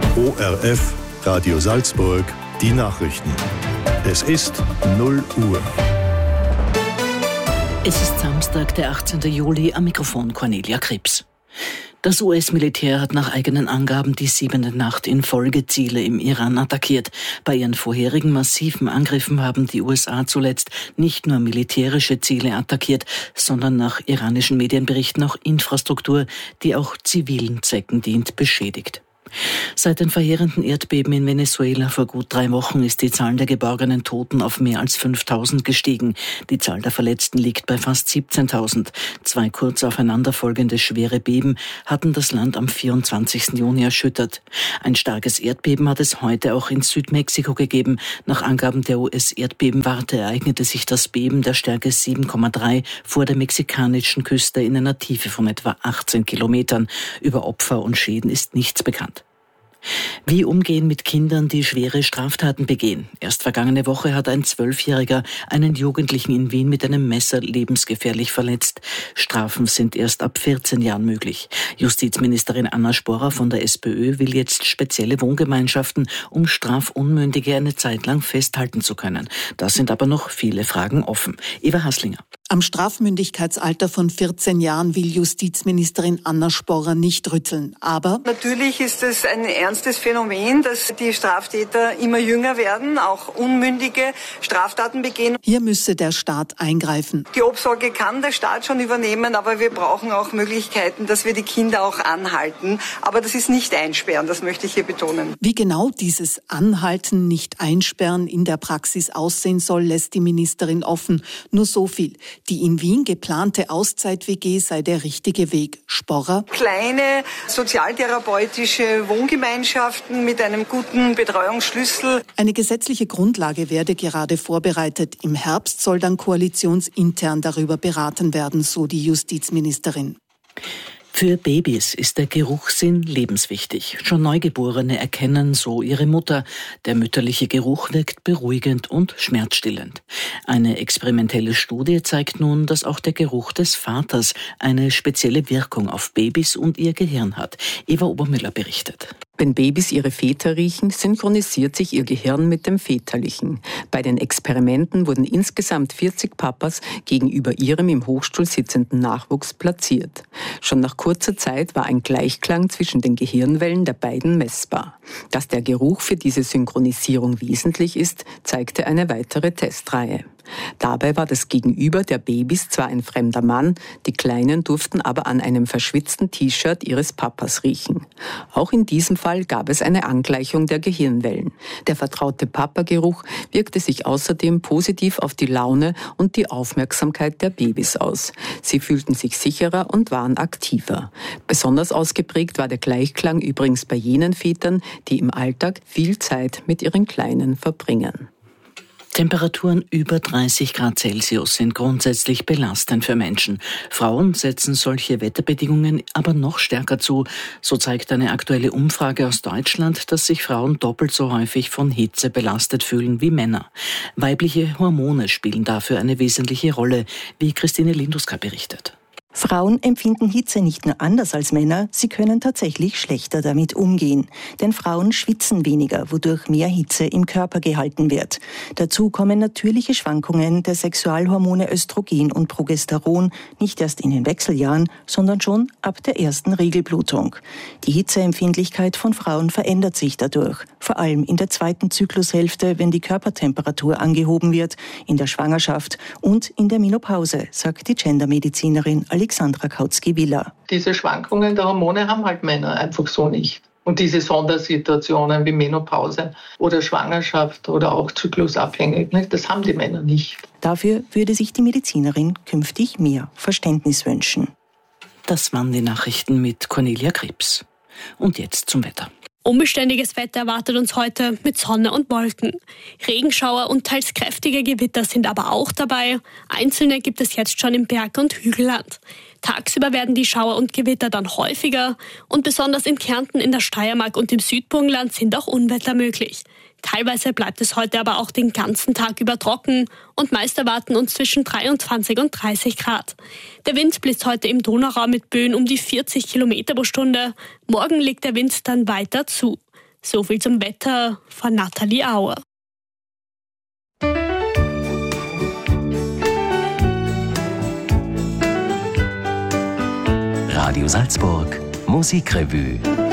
ORF, Radio Salzburg, die Nachrichten. Es ist 0 Uhr. Es ist Samstag, der 18. Juli, am Mikrofon Cornelia Krebs. Das US-Militär hat nach eigenen Angaben die 7. Nacht in Folge Ziele im Iran attackiert. Bei ihren vorherigen massiven Angriffen haben die USA zuletzt nicht nur militärische Ziele attackiert, sondern nach iranischen Medienberichten auch Infrastruktur, die auch zivilen Zwecken dient, beschädigt. Seit den verheerenden Erdbeben in Venezuela vor gut 3 Wochen ist die Zahl der geborgenen Toten auf mehr als 5.000 gestiegen. Die Zahl der Verletzten liegt bei fast 17.000. 2 kurz aufeinanderfolgende schwere Beben hatten das Land am 24. Juni erschüttert. Ein starkes Erdbeben hat es heute auch in Südmexiko gegeben. Nach Angaben der US-Erdbebenwarte ereignete sich das Beben der Stärke 7,3 vor der mexikanischen Küste in einer Tiefe von etwa 18 Kilometern. Über Opfer und Schäden ist nichts bekannt. Wie umgehen mit Kindern, die schwere Straftaten begehen? Erst vergangene Woche hat ein 12-Jähriger einen Jugendlichen in Wien mit einem Messer lebensgefährlich verletzt. Strafen sind erst ab 14 Jahren möglich. Justizministerin Anna Sporrer von der SPÖ will jetzt spezielle Wohngemeinschaften, um Strafunmündige eine Zeit lang festhalten zu können. Da sind aber noch viele Fragen offen. Eva Haslinger. Am Strafmündigkeitsalter von 14 Jahren will Justizministerin Anna Sporrer nicht rütteln. Aber natürlich ist es ein ernstes Phänomen, dass die Straftäter immer jünger werden, auch unmündige Straftaten begehen. Hier müsse der Staat eingreifen. Die Obsorge kann der Staat schon übernehmen, aber wir brauchen auch Möglichkeiten, dass wir die Kinder auch anhalten. Aber das ist nicht einsperren, das möchte ich hier betonen. Wie genau dieses Anhalten, nicht einsperren in der Praxis aussehen soll, lässt die Ministerin offen. Nur so viel. Die in Wien geplante Auszeit-WG sei der richtige Weg. Sporrer: Kleine sozialtherapeutische Wohngemeinschaften mit einem guten Betreuungsschlüssel. Eine gesetzliche Grundlage werde gerade vorbereitet. Im Herbst soll dann koalitionsintern darüber beraten werden, so die Justizministerin. Für Babys ist der Geruchssinn lebenswichtig. Schon Neugeborene erkennen so ihre Mutter. Der mütterliche Geruch wirkt beruhigend und schmerzstillend. Eine experimentelle Studie zeigt nun, dass auch der Geruch des Vaters eine spezielle Wirkung auf Babys und ihr Gehirn hat. Eva Obermüller berichtet. Wenn Babys ihre Väter riechen, synchronisiert sich ihr Gehirn mit dem väterlichen. Bei den Experimenten wurden insgesamt 40 Papas gegenüber ihrem im Hochstuhl sitzenden Nachwuchs platziert. Schon nach kurzer Zeit war ein Gleichklang zwischen den Gehirnwellen der beiden messbar. Dass der Geruch für diese Synchronisierung wesentlich ist, zeigte eine weitere Testreihe. Dabei war das Gegenüber der Babys zwar ein fremder Mann, die Kleinen durften aber an einem verschwitzten T-Shirt ihres Papas riechen. Auch in diesem Fall gab es eine Angleichung der Gehirnwellen. Der vertraute Papageruch wirkte sich außerdem positiv auf die Laune und die Aufmerksamkeit der Babys aus. Sie fühlten sich sicherer und waren aktiver. Besonders ausgeprägt war der Gleichklang übrigens bei jenen Vätern, die im Alltag viel Zeit mit ihren Kleinen verbringen. Temperaturen über 30 Grad Celsius sind grundsätzlich belastend für Menschen. Frauen setzen solche Wetterbedingungen aber noch stärker zu. So zeigt eine aktuelle Umfrage aus Deutschland, dass sich Frauen doppelt so häufig von Hitze belastet fühlen wie Männer. Weibliche Hormone spielen dafür eine wesentliche Rolle, wie Christine Linduska berichtet. Frauen empfinden Hitze nicht nur anders als Männer, sie können tatsächlich schlechter damit umgehen. Denn Frauen schwitzen weniger, wodurch mehr Hitze im Körper gehalten wird. Dazu kommen natürliche Schwankungen der Sexualhormone Östrogen und Progesteron, nicht erst in den Wechseljahren, sondern schon ab der ersten Regelblutung. Die Hitzeempfindlichkeit von Frauen verändert sich dadurch, vor allem in der zweiten Zyklushälfte, wenn die Körpertemperatur angehoben wird, in der Schwangerschaft und in der Menopause, sagt die Gendermedizinerin Alexandra Kautsky-Willer. Diese Schwankungen der Hormone haben halt Männer einfach so nicht. Und diese Sondersituationen wie Menopause oder Schwangerschaft oder auch zyklusabhängig, das haben die Männer nicht. Dafür würde sich die Medizinerin künftig mehr Verständnis wünschen. Das waren die Nachrichten mit Cornelia Krebs. Und jetzt zum Wetter. Unbeständiges Wetter erwartet uns heute mit Sonne und Wolken. Regenschauer und teils kräftige Gewitter sind aber auch dabei. Einzelne gibt es jetzt schon im Berg- und Hügelland. Tagsüber werden die Schauer und Gewitter dann häufiger und besonders in Kärnten, in der Steiermark und im Südburgenland sind auch Unwetter möglich. Teilweise bleibt es heute aber auch den ganzen Tag über trocken und meist erwarten uns zwischen 23 und 30 Grad. Der Wind bläst heute im Donauraum mit Böen um die 40 Kilometer pro Stunde. Morgen legt der Wind dann weiter zu. So viel zum Wetter von Nathalie Auer. Radio Salzburg Musikrevue.